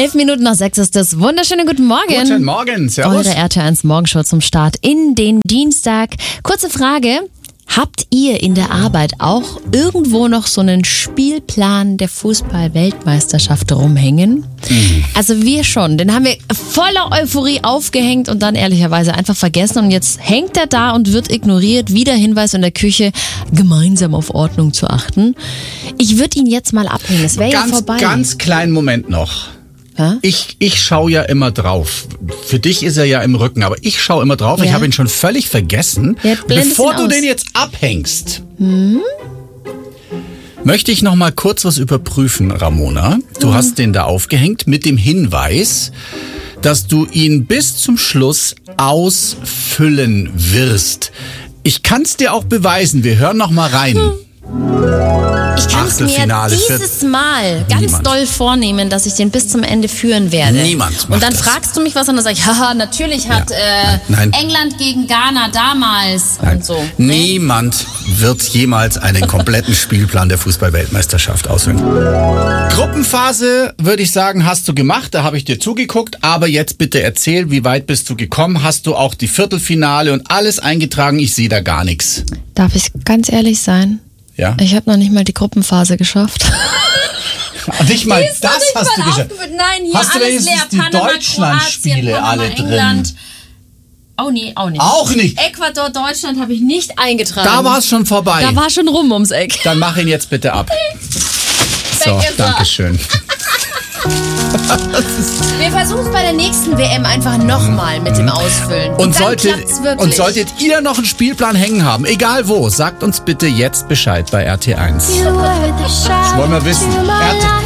6:11 ist es. Wunderschönen guten Morgen. Guten Morgen, servus. Eure RTL1 Morgenshow zum Start in den Dienstag. Kurze Frage. Habt ihr in der Arbeit auch irgendwo noch so einen Spielplan der Fußball-Weltmeisterschaft rumhängen? Also wir schon. Den haben wir voller Euphorie aufgehängt und dann ehrlicherweise einfach vergessen. Und jetzt hängt er da und wird ignoriert. Wieder Hinweis in der Küche, gemeinsam auf Ordnung zu achten. Ich würde ihn jetzt mal abhängen. Es wäre ja vorbei. Ganz kleinen Moment noch. Hä? Ich schaue ja immer drauf. Für dich ist er ja im Rücken, aber ich schaue immer drauf. Ja. Ich habe ihn schon völlig vergessen. Ja, blendest Bevor ihn du aus. den jetzt abhängst, möchte ich noch mal kurz was überprüfen, Ramona. Du hast den da aufgehängt mit dem Hinweis, dass du ihn bis zum Schluss ausfüllen wirst. Ich kann es dir auch beweisen. Wir hören noch mal rein. Ich kann es mir Achtelfinale für dieses Mal ganz niemand. doll vornehmen, dass ich den bis zum Ende führen werde. Niemand macht Und dann das. fragst du mich was und dann sag ich, haha, natürlich hat Nein. England gegen Ghana damals und so. Niemand wird jemals einen kompletten Spielplan der Fußball-Weltmeisterschaft ausfüllen. Gruppenphase, würde ich sagen, hast du gemacht. Da habe ich dir zugeguckt. Aber jetzt bitte erzähl, wie weit bist du gekommen? Hast du auch die Viertelfinale und alles eingetragen? Ich sehe da gar nichts. Darf ich ganz ehrlich sein? Ja? Ich habe noch nicht mal die Gruppenphase geschafft. Nicht mal Die ist noch das nicht hast mal du geschafft. aufgeführt. Nein, hier Hast du alles wenigstens leer. die Panama, Deutschland-Spiele Kroatien, alle Panama, drin? England. Oh nee, auch nicht. Auch nicht. Ecuador, Deutschland habe ich nicht eingetragen. Da war es schon vorbei. Da war schon rum ums Eck. Dann mach ihn jetzt bitte ab. So, Weg ist er. danke schön. Wir versuchen es bei der nächsten WM einfach nochmal mit dem Ausfüllen. Und dann klappt's wirklich. solltet ihr noch einen Spielplan hängen haben, egal wo, sagt uns bitte jetzt Bescheid bei RT1. You were the Wollen wir wissen.